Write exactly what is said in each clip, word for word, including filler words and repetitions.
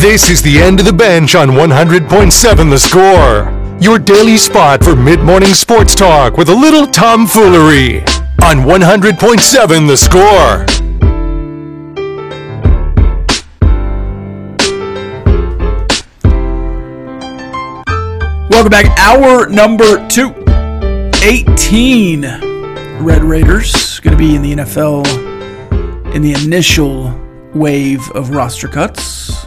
This is the end of the bench on one hundred point seven The Score. Your daily spot for mid-morning sports talk with a little tomfoolery on one hundred point seven The Score. Welcome back. Hour number two. eighteen Red Raiders going to be in the N F L in the initial wave of roster cuts.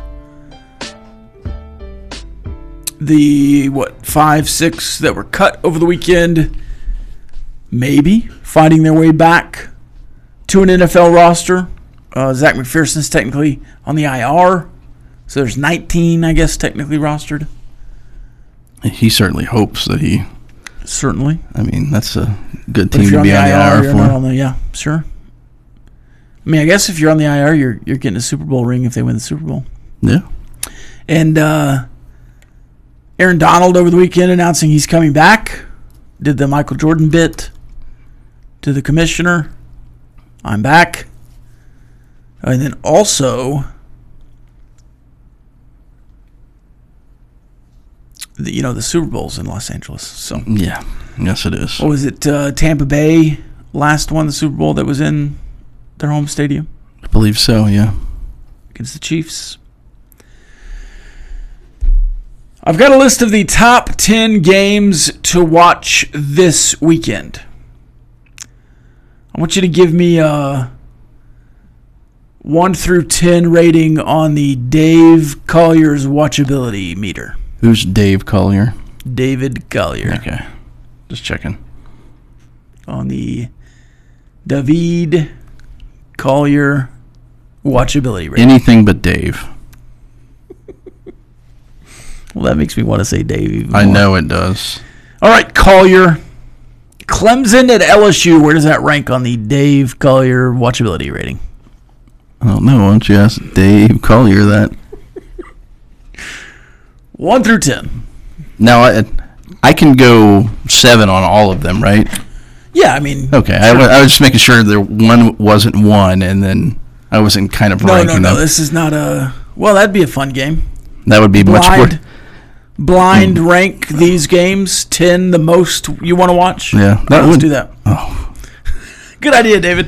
The, what, five, six that were cut over the weekend, maybe finding their way back to an N F L roster. Uh, Zach McPherson's technically on the I R, so there's nineteen, I guess, technically rostered. He certainly hopes that he... Certainly. I mean, that's a good But team if you're to be on on the the I R, I R you're for. not on the, yeah, sure. I mean, I guess if you're on the I R, you're you're getting a Super Bowl ring if they win the Super Bowl. Yeah. And uh, Aaron Donald over the weekend announcing he's coming back. Did the Michael Jordan bit to the commissioner. I'm back. And then also, the, you know, the Super Bowl's in Los Angeles. So Yeah. Yes, it is. what was it? Uh, Tampa Bay last won the Super Bowl that was in their home stadium I believe so, yeah. against the Chiefs. I've got a list of the top ten games to watch this weekend. I want you to give me a one through ten rating on the Dave Collier's watchability meter. Who's Dave Collier? David Collier. Okay. Just checking. On the David Collier watchability rating. Anything but Dave. Well, that makes me want to say Dave even more. I know it does. All right, Collier. Clemson at L S U. Where does that rank on the Dave Collier watchability rating? I don't know. Why don't you ask Dave Collier that? One through ten. Now, I, I can go seven on all of them, right? Yeah, I mean. Okay. I, wa- I was just making sure there one wasn't one, and then I wasn't kind of No, ranking no, no. them. This is not a. Well, that'd be a fun game. That would be much more. Blind, blind rank these games. ten, the most you want to watch. Yeah, All that right, let's would- do that. Oh. Good idea, David.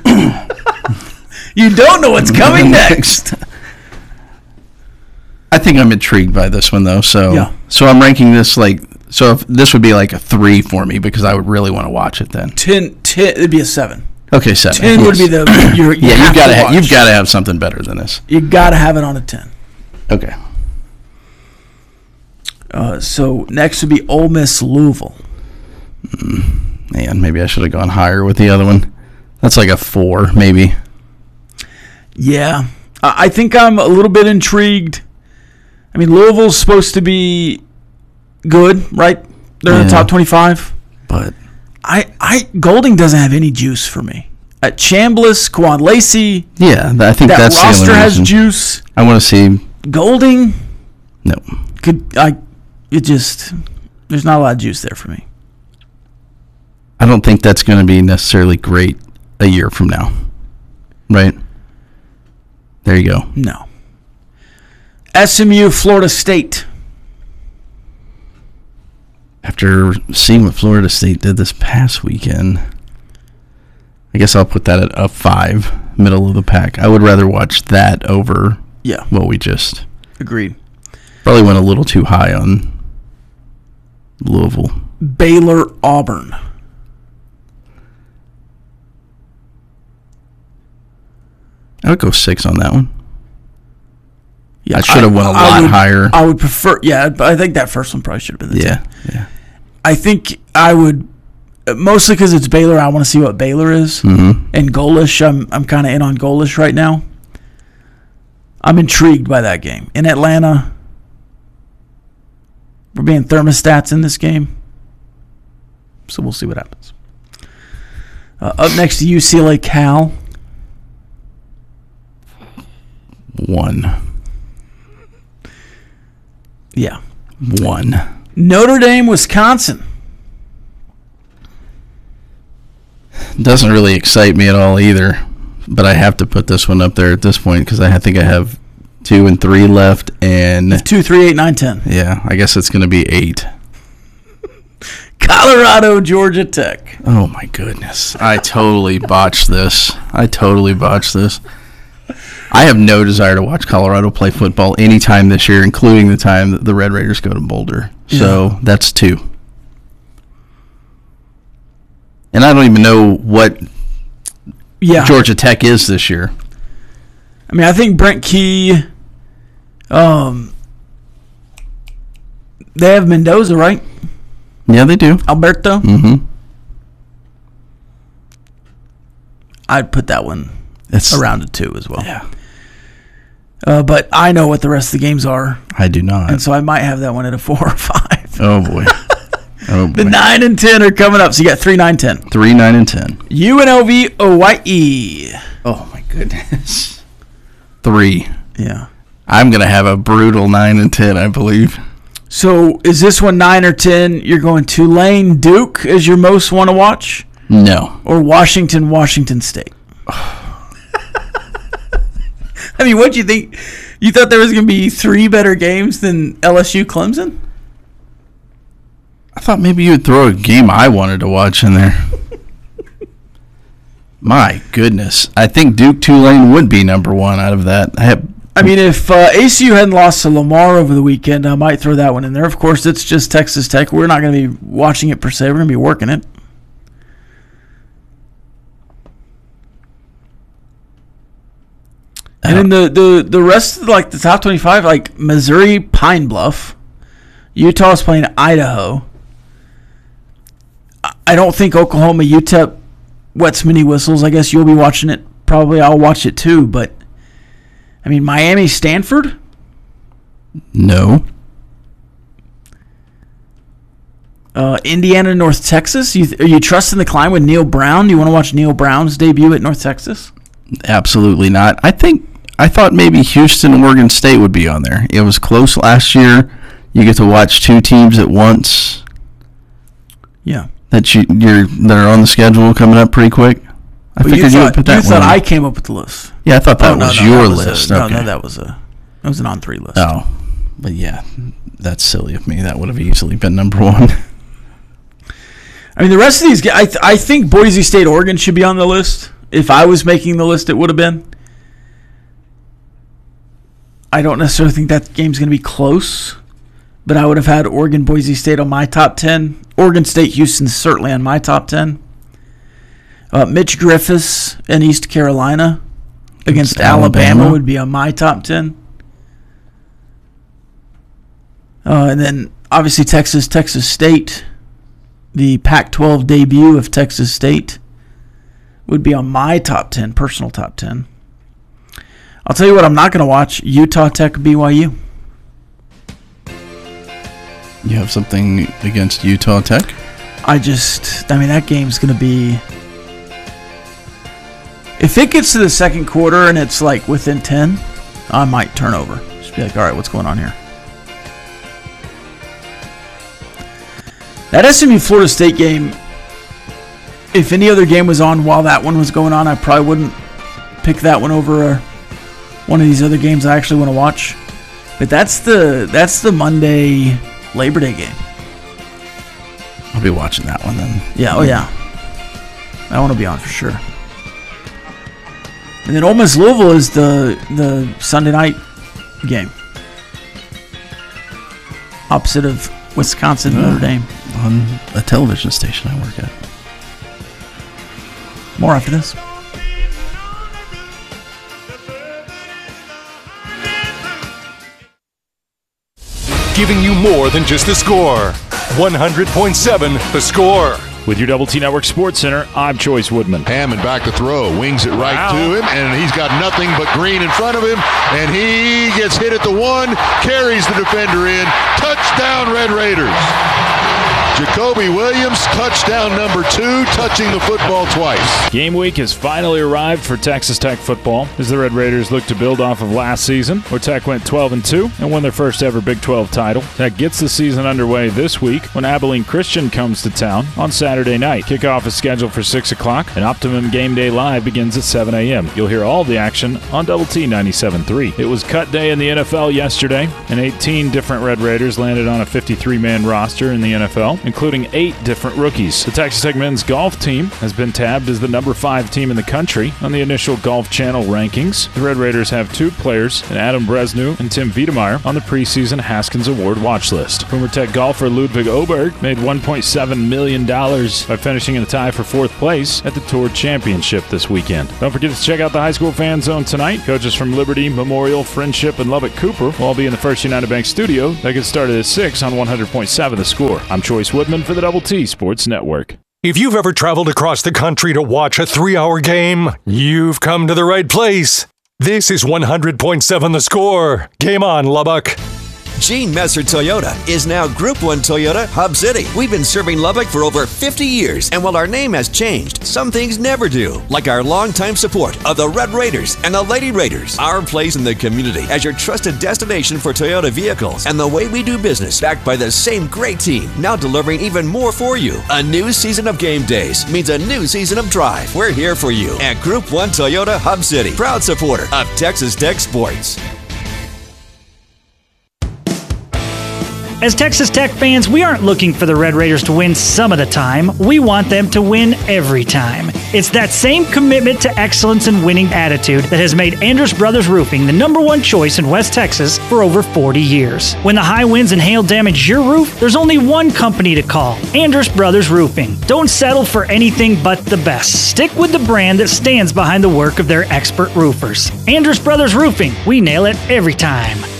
You don't know what's coming next. I think I'm intrigued by this one though. So, Yeah. so I'm ranking this like so. If this would be like a three for me because I would really want to watch it then. ten, ten, it'd be a seven. Okay, seven. ten would yes. be the. You're, you yeah. have You've got to to ha- watch. you've got to have something better than this. You got to have it on a ten. Okay. Uh, so next would be Ole Miss Louisville. Man, maybe I should have gone higher with the other one. That's like a four, maybe. Yeah, I I think I'm a little bit intrigued. I mean, Louisville's supposed to be good, right? They're in the Yeah. top twenty-five. But I, I Golding doesn't have any juice for me. At Chambliss, Quan Lacey, yeah, th- I think that that's the roster only has reason. juice. I want to see. Golding No, could I? It just there's not a lot of juice there for me. I don't think that's going to be necessarily great a year from now. Right. There you go. No. S M U, Florida State. After seeing what Florida State did this past weekend, I guess I'll put that at a five, middle of the pack. I would rather watch that over Yeah, what we just agreed. probably went a little too high on Louisville. Baylor, Auburn. I would go six on that one. Yeah, I should have went a lot would, higher. I would prefer, yeah, but I think that first one probably should have been the Yeah, ten. yeah. I think I would, mostly because it's Baylor, I want to see what Baylor is. Mm-hmm. And Golish, I'm I'm kind of in on Golish right now. I'm intrigued by that game. In Atlanta, we're being thermostats in this game. So we'll see what happens. Uh, up next to U C L A Cal. One. Yeah. One. Notre Dame, Wisconsin. Doesn't really excite me at all either, but I have to put this one up there at this point because I think I have two and three left, and two, three, eight, nine, ten. Yeah, I guess it's going to be eight. Colorado, Georgia Tech. Oh my goodness! I totally botched this. I totally botched this. I have no desire to watch Colorado play football anytime this year, including the time that the Red Raiders go to Boulder. Yeah. So that's two. And I don't even know what yeah. Georgia Tech is this year. I mean, I think Brent Key, um, they have Mendoza, right? Yeah, they do. Alberto? Mm-hmm. I'd put that one it's, around a two as well. Yeah. Uh, but I know what the rest of the games are. I do not. And so I might have that one at a four or five. Oh, boy. Oh, boy. The nine and ten are coming up, so you got three, nine, ten. three, nine, and ten. U N L V, O Y E. Oh, my goodness. Three. Yeah. I'm going to have a brutal nine and ten, I believe. So is this one nine or ten? You're going Tulane, Duke as your most want to watch? No. Or Washington, Washington State? I mean, what do you think? You thought there was going to be three better games than L S U Clemson? I thought maybe you would throw a game I wanted to watch in there. My goodness. I think Duke Tulane would be number one out of that. I have. I mean, if uh, A C U hadn't lost to Lamar over the weekend, I might throw that one in there. Of course, it's just Texas Tech. We're not going to be watching it per se. We're going to be working it. And then the, the, the rest of like the top twenty-five, like Missouri, Pine Bluff. Utah's playing Idaho. I don't think Oklahoma, U T E P wets many whistles. I guess you'll be watching it. Probably I'll watch it too. But, I mean, Miami, Stanford? No. Uh, Indiana, North Texas? You th- are you trusting the climb with Neil Brown? Do you want to watch Neil Brown's debut at North Texas? Absolutely not. I think I thought maybe Houston and Oregon State would be on there. It was close last year. You get to watch two teams at once. Yeah. That you you're that are on the schedule coming up pretty quick. I well, figured you, thought, you would put that you one. thought on. I came up with the list. Yeah, I thought that oh, no, was no, your that was list. A, okay. No, no, that was a that was an on three list. Oh, but yeah, that's silly of me. That would have easily been number one. I mean, the rest of these guys, I, th- I think Boise State, Oregon should be on the list. If I was making the list, it would have been. I don't necessarily think that game's going to be close, but I would have had Oregon, Boise State on my top ten. Oregon State, Houston certainly on my top ten. Uh, Mitch Griffiths and East Carolina against It's Alabama. Alabama would be on my top ten. Uh, and then, obviously, Texas, Texas State. The Pac twelve debut of Texas State would be on my top ten, personal top ten. I'll tell you what I'm not going to watch, Utah Tech, B Y U. You have something against Utah Tech? I just, I mean, that game's going to be... If it gets to the second quarter and it's like within ten, I might turn over. Just be like, all right, what's going on here? That S M U Florida State game, if any other game was on while that one was going on, I probably wouldn't pick that one over uh, one of these other games I actually want to watch. But that's the that's the Monday Labor Day game. I'll be watching that one then. Yeah, oh yeah. I want to be on for sure. And then Ole Miss Louisville is the the Sunday night game. Opposite of Wisconsin uh, Notre Dame. On a television station I work at. More after this. Giving you more than just the score. one hundred point seven The Score. With your Double T Network Sports Center, I'm Choice Woodman. Hammond back to throw, wings it right wow. to him, and he's got nothing but green in front of him, and he gets hit at the one, carries the defender in, touchdown Red Raiders. Jacoby Williams, touchdown number two, touching the football twice. Game week has finally arrived for Texas Tech football as the Red Raiders look to build off of last season, where Tech went twelve and two and won their first ever Big twelve title. Tech gets the season underway this week when Abilene Christian comes to town on Saturday night. Kickoff is scheduled for six o'clock, and Optimum Game Day Live begins at seven a.m. You'll hear all the action on Double T ninety-seven point three. It was cut day in the N F L yesterday, and eighteen different Red Raiders landed on a fifty-three man roster in the N F L, including eight different rookies. The Texas Tech men's golf team has been tabbed as the number five team in the country on the initial Golf Channel rankings. The Red Raiders have two players, in Adam Bresnew and Tim Wiedemeyer, on the preseason Haskins Award watch list. Former Tech golfer Ludwig Oberg made one point seven million dollars by finishing in a tie for fourth place at the Tour Championship this weekend. Don't forget to check out the High School Fan Zone tonight. Coaches from Liberty, Memorial, Friendship, and Lubbock Cooper will all be in the First United Bank studio. That gets started at six on one hundred point seven The Score. I'm Choice Woodman for the Double T Sports Network. If you've ever traveled across the country to watch a three-hour game, you've come to the right place. This is one hundred point seven The Score. Game on, Lubbock. Gene Messer Toyota is now Group one Toyota Hub City. We've been serving Lubbock for over fifty years, and while our name has changed, some things never do, like our longtime support of the Red Raiders and the Lady Raiders. Our place in the community as your trusted destination for Toyota vehicles, and the way we do business, backed by the same great team, now delivering even more for you. A new season of game days means a new season of drive. We're here for you at Group one Toyota Hub City, proud supporter of Texas Tech Sports. As Texas Tech fans, we aren't looking for the Red Raiders to win some of the time. We want them to win every time. It's that same commitment to excellence and winning attitude that has made Andrus Brothers Roofing the number one choice in West Texas for over forty years. When the high winds and hail damage your roof, there's only one company to call, Andrus Brothers Roofing. Don't settle for anything but the best. Stick with the brand that stands behind the work of their expert roofers. Andrus Brothers Roofing, we nail it every time.